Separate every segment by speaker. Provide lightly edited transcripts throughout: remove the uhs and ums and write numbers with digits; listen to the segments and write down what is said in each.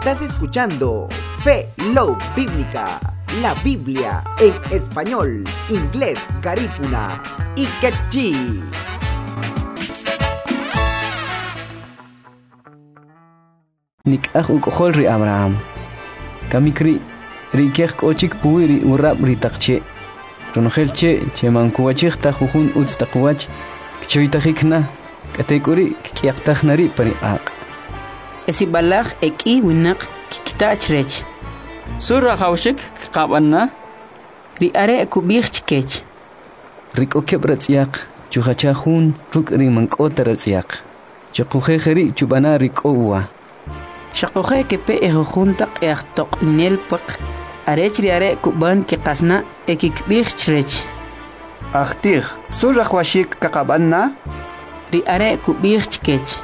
Speaker 1: Estás escuchando Fe Love Bíblica, la Biblia en español, inglés, garífuna y quechí.
Speaker 2: Nik'aj uk'ojol ri Abraham. Kamikri rikej k'ochik puwi ri urab ri taqche. Ronojel che mankuwachij ta jujun utz taqwach kchoytajikna katekuri k'yaqtajnari pari aq.
Speaker 3: Esibalaj eki winak kiktachrech.
Speaker 4: Surra hawshik qabanna
Speaker 3: Ri are kubij chkech.
Speaker 2: Rik'okeb ratz'yaq chujachajun ruk' ri mank'ota ratz'yaq. Chaqujejeri chubana rik'owa.
Speaker 3: Shaqoje kepe ejujuntaq eaqtoq inelpaq. Arech ri are kuban ki qasna ekikbij chrech.
Speaker 5: Ahtij, surra hawshik kaqabanna
Speaker 3: Ri are kubij chkech.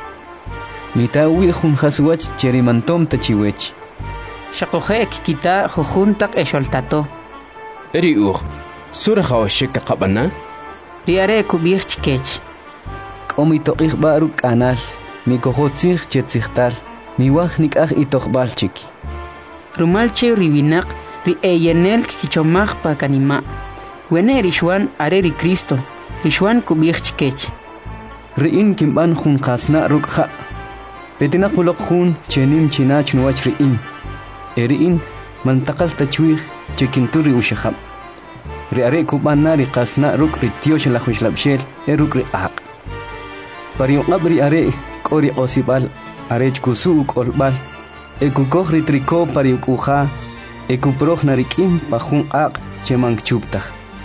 Speaker 2: Mitawi jun haswach cherimantom tachiwech.
Speaker 3: Shaqoje kikita jujuntaq esholtato.
Speaker 6: Eri sura hawshik kaqabanna
Speaker 3: Ri are kubij chkech.
Speaker 2: K'omi toqij ba'ru k'anal mikojotzij chetzijtal miwaj nik'aj itoqb'al chiki.
Speaker 3: Rumalche riwinaq ri eyenel kichomaj pa kanima. Wene rishwan are ri Cristo. Rishwan kubij chkech.
Speaker 2: Ri'in kimb'an jun qasna ruk'ja. Petina quloq jun chenim chinach nuwach ri'in. Ri'in mantaqal tachwij chekintu ri ushajab. Ri are kub'anna ri qasna ruk' ri tiox lajuxlabxel ruk' ri aq. Pariyonqab ri are k'o ri q'osib'al arech kusu uk'olb'al ekukoj ri triko pariyuk'uja ekuproj narik'im pa jun aq chemankchubtaj.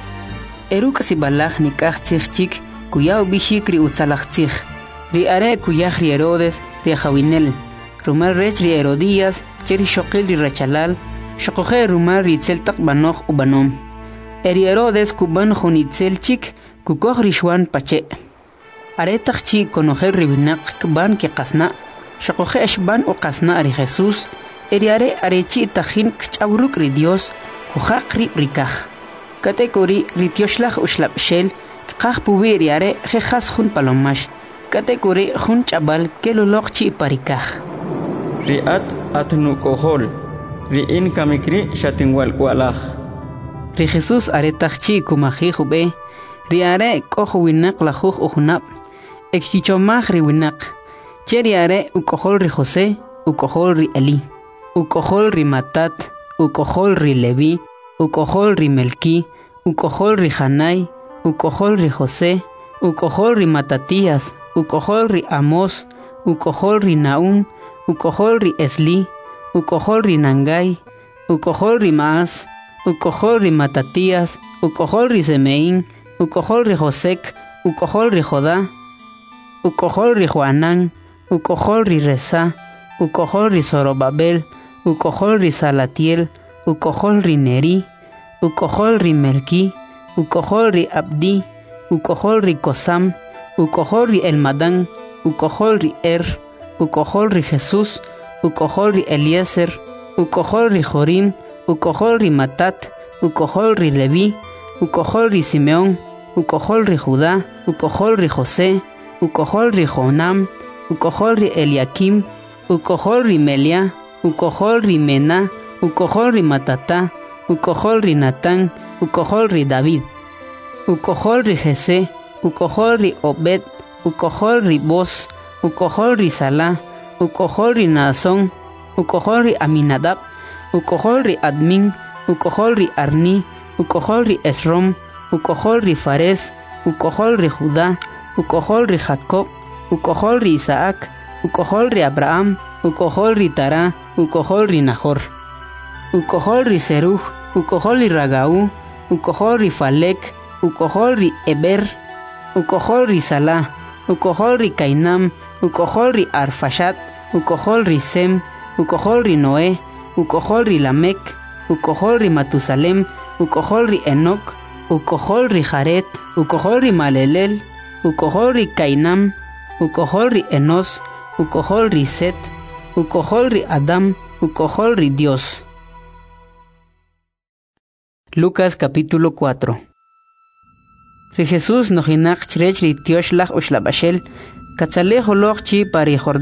Speaker 3: Eruk sibalaj nikaj tzijchik kuyaw bishik ri utzalajtzij. Ri are kuyaj ri Herodes ri jawinel. Rumal rech ri Herodías cheri shoqil ri rachalal. Shoqoje rumal ri tzeltaq banoj ubanom. Eri Herodes kuban jun itzelchik kukoj ri shwan pache. Aretaq chi konojel ri binaq kban ki qasna. Shoqoje eshban u qasna ri Jesús. Eri are arechi tajin kch'awruk ri Dios kujaq ri rikaj. Katekori ri tioshlaj uxlabxel kqaj puwi ri are jejas jun palomash. Katekori jun chabal keloloq chi parikaj.
Speaker 4: Ri'at nukohol ri'in kamikri shatinwal kwalaj.
Speaker 3: Ri Jesús aretaq chi kumaji jube. Ri are k'oj winaq lajuj ujunab. Ekkichomaj ri winaq. Che ri are ukojol ri José, ukojol ri Eli. Ukojol ri Matat, ukojol ri Levi, ukojol ri Melki, ukojol ri Janai, ukojol ri José, ukojol ri Matatías, ukojol ri Amos, ukojol ri Naum, ukojol ri Esli, ukojol ri Nangai, ukojol ri Maas, ukojol ri Matatías, ukojol ri Semeín, ukojol ri Josek, ukojol ri Jodá, ukojol ri Joanán, ukojol ri Resa, ukojol ri Zorobabel, ukojol ri Salatiel, ukojol ri Neri, ukojol ri Melki, ukojol ri Abdi, ukojol ri Kosam, ukojol ri Elmadán, ukojol ri ukojol ri Jesús, ukojol ri Eliezer, ukojol ri Jorim, ukojol ri Matat, ukojol ri Levi, ukojol ri Simeón, ukojol ri Judá, ukojol ri José, ukojol ri Jonam, ukojol ri Eliakim, ukojol ri Melia, ukojol ri Mena, ukojol ri Matatá, ukojol ri Natán, ukojol ri David, ukojol ri Jesé, ukojol ri Obed, ukojol ri Boz, ukojol ri Salá, ukojol ri Naasón, ukojol ri Aminadab, ukojol ri Admin, ukojol ri Arni, ukojol ri Esrom, ukojol ri Fares, ukojol ri Judá, ukojol ri Jacob, ukojol ri Isaac, ukojol ri Abraham, ukojol ri Tará, ukojol ri Nahor, ukojol ri Seruj, ukojol ri Ragaú, ukojol ri Falek, ukojol ri Eber, ukojol ri Salá, ukojol ri Cainam, ukojol ri Arfashat, ukojol ri Sem, ukojol ri Noé, ukojol ri Lamec, ukojol ri Matusalem, ukojol ri Enoc, ukojol ri Jaret, ukojol ri Malelel, ukojol ri Cainam, ukojol ri Enos, ukojol ri Set, ukojol ri Adam, ukojol ri Dios. Lucas capítulo 4. Ri Jesús nojinak chrech ri tiosh laj uxlabashel, katzalej oloj chi pari